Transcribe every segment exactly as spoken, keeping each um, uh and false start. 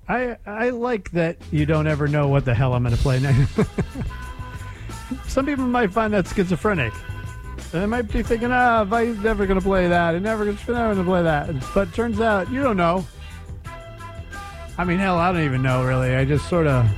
I I like that you don't ever know what the hell I'm going to play next. Some people might find that schizophrenic. They might be thinking, ah, oh, I'm never going to play that. I'm never going to play that. But it turns out, you don't know. I mean, hell, I don't even know, really. I just sort of...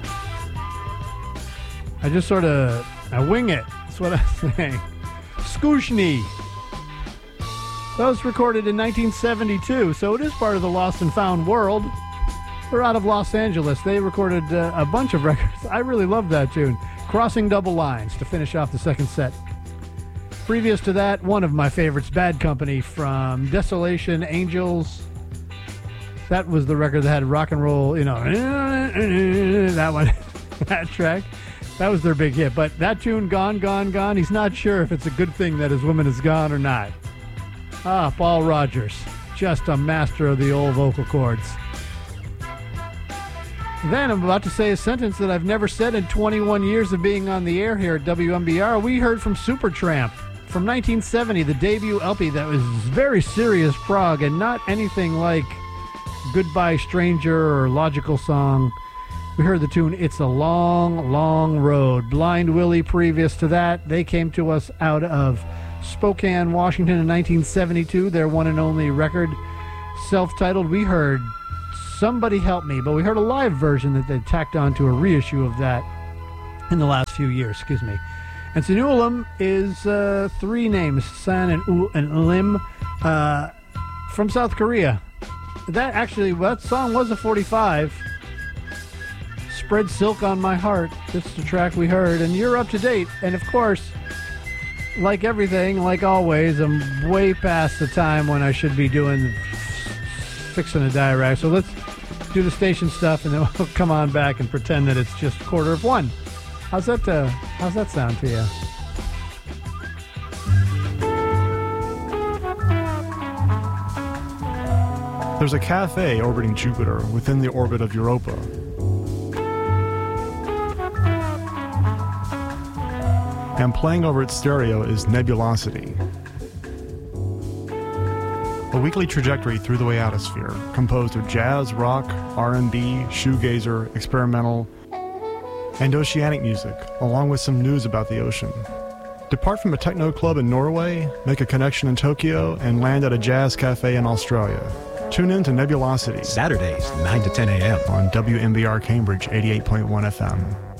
I just sort of... I wing it. That's what I'm saying. Skooshny. That was recorded in nineteen seventy-two, so it is part of the Lost and Found world. They're out of Los Angeles. They recorded uh, a bunch of records. I really love that tune. Crossing Double Lines to finish off the second set. Previous to that, one of my favorites, Bad Company from Desolation Angels. That was the record that had rock and roll, you know, that one, that track. That was their big hit. But that tune, Gone, Gone, Gone, he's not sure if it's a good thing that his woman is gone or not. Ah, Paul Rogers, just a master of the old vocal cords. Then I'm about to say a sentence that I've never said in twenty-one years of being on the air here at W M B R. We heard from Supertramp from nineteen seventy, the debut L P that was very serious prog and not anything like Goodbye Stranger or Logical Song. We heard the tune It's a Long, Long Road. Blind Willie previous to that. They came to us out of Spokane, Washington in nineteen seventy-two, their one and only record, self-titled. We heard Somebody Help Me, but we heard a live version that they tacked on to a reissue of that in the last few years, excuse me. And Sinulim is uh, three names, San and U and Lim, uh, from South Korea. That actually, that song was a forty-five. Spread Silk on My Heart. That's the track we heard, and you're up to date. And of course, like everything, like always, I'm way past the time when I should be doing fixing a diary. So let's do the station stuff, and then we'll come on back and pretend that it's just quarter of one. How's that? Uh, how's that sound to you? There's a cafe orbiting Jupiter within the orbit of Europa. And playing over its stereo is Nebulosity, a weekly trajectory through the Ionosphere, composed of jazz, rock, R and B, shoegazer, experimental, and oceanic music, along with some news about the ocean. Depart from a techno club in Norway, make a connection in Tokyo, and land at a jazz cafe in Australia. Tune in to Nebulosity. Saturdays, nine to ten a.m. on W M B R Cambridge eighty-eight point one F M.